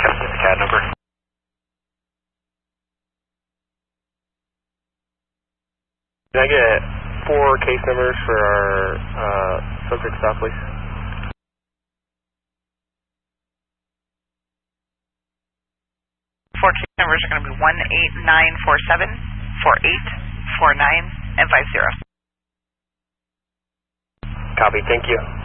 Can I get the CAD number? Can I get 4 case numbers for our subject stop, please? Four case numbers are going to be 18947, 4849, and 50. Copy, thank you.